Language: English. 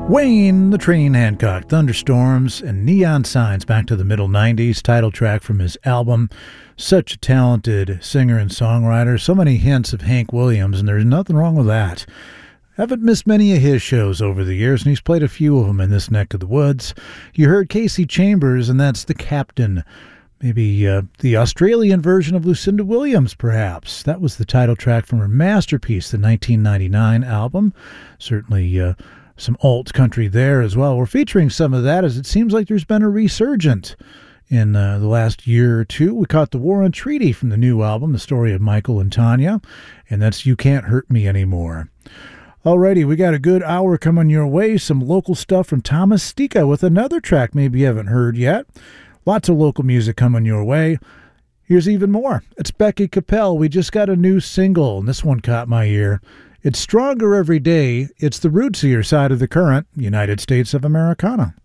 Wayne the Train Hancock, Thunderstorms and Neon Signs, back to the middle 90s, title track from his album. Such a talented singer and songwriter, so many hints of Hank Williams, and there's nothing wrong with that. Haven't missed many of his shows over the years, and he's played a few of them in this neck of the woods. You heard Casey Chambers, and that's The Captain. Maybe the Australian version of Lucinda Williams, perhaps. That was the title track from her masterpiece, the 1999 album. Certainly some alt country there as well. We're featuring some of that as it seems like there's been a resurgent in the last year or two. We caught the War and Treaty from the new album, The Story of Michael and Tanya, and that's You Can't Hurt Me Anymore. Alrighty, we got a good hour coming your way. Some local stuff from Thomas Stika with another track maybe you haven't heard yet. Lots of local music coming your way. Here's even more. It's Becky Capel. We just got a new single, and this one caught my ear. It's Stronger Every Day. It's the rootsier side of the current United States of Americana.